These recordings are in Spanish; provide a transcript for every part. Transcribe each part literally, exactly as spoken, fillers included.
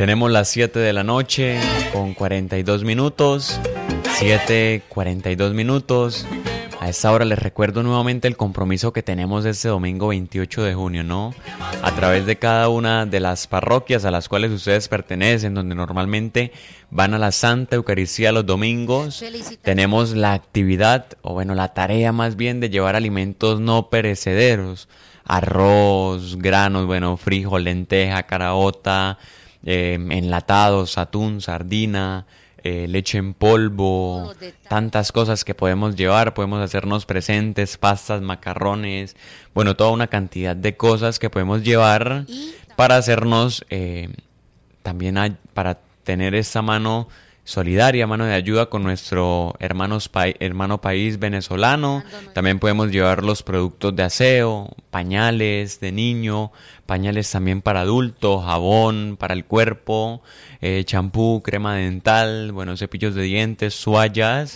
Tenemos las siete de la noche con cuarenta y dos minutos. siete, cuarenta y dos minutos. A esta hora les recuerdo nuevamente el compromiso que tenemos este domingo veintiocho de junio, ¿no? A través de cada una de las parroquias a las cuales ustedes pertenecen, donde normalmente van a la Santa Eucaristía los domingos, tenemos la actividad, o bueno, la tarea más bien de llevar alimentos no perecederos. Arroz, granos, bueno, frijol, lenteja, caraota, eh, enlatados, atún, sardina, Eh, leche en polvo, tantas cosas que podemos llevar, podemos hacernos presentes, pastas, macarrones, bueno, toda una cantidad de cosas que podemos llevar para hacernos, eh, también hay, para tener esta mano solidaria, mano de ayuda con nuestro hermanos pa- hermano país venezolano. También podemos llevar los productos de aseo, pañales de niño, pañales también para adultos, jabón para el cuerpo, eh, champú, crema dental, bueno, cepillos de dientes, toallas,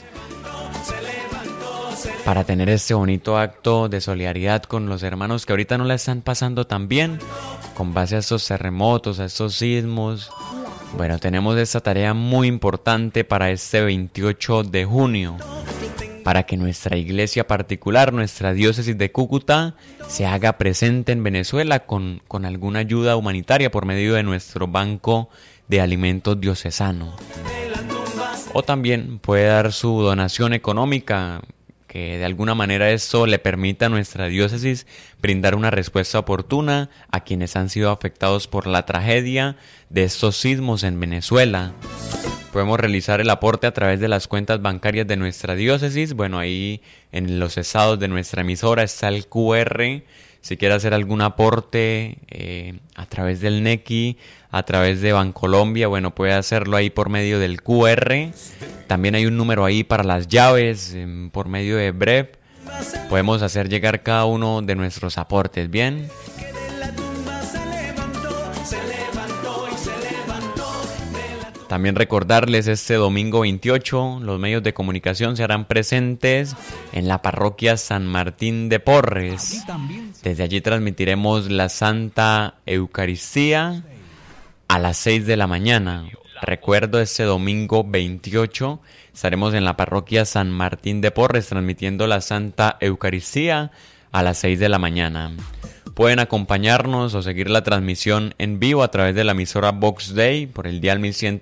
para tener este bonito acto de solidaridad con los hermanos que ahorita no la están pasando tan bien, con base a estos terremotos, a estos sismos. Bueno, tenemos esta tarea muy importante para este veintiocho de junio, para que nuestra iglesia particular, nuestra diócesis de Cúcuta, se haga presente en Venezuela con, con alguna ayuda humanitaria por medio de nuestro Banco de Alimentos Diocesano. O también puede dar su donación económica, que de alguna manera esto le permita a nuestra diócesis brindar una respuesta oportuna a quienes han sido afectados por la tragedia de estos sismos en Venezuela. Podemos realizar el aporte a través de las cuentas bancarias de nuestra diócesis. Bueno, ahí en los estados de nuestra emisora está el Q R. Si quiere hacer algún aporte eh, a través del N E C I, a través de Bancolombia, bueno, puede hacerlo ahí por medio del Q R. También hay un número ahí para las llaves, eh, por medio de B R E P. Podemos hacer llegar cada uno de nuestros aportes, ¿bien? También recordarles, este domingo veintiocho, los medios de comunicación se harán presentes en la parroquia San Martín de Porres. Desde allí transmitiremos la Santa Eucaristía a las seis de la mañana. Recuerdo, este domingo veintiocho estaremos en la parroquia San Martín de Porres transmitiendo la Santa Eucaristía a las seis de la mañana. Pueden acompañarnos o seguir la transmisión en vivo a través de la emisora Vox Day por el dial mil ciento